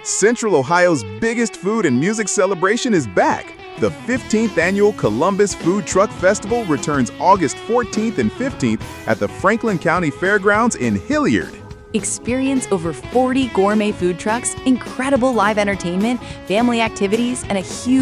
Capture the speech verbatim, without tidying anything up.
Central Ohio's biggest food and music celebration is back. The fifteenth Annual Columbus Food Truck Festival returns August fourteenth and fifteenth at the Franklin County Fairgrounds in Hilliard. Experience over forty gourmet food trucks, incredible live entertainment, family activities, and a huge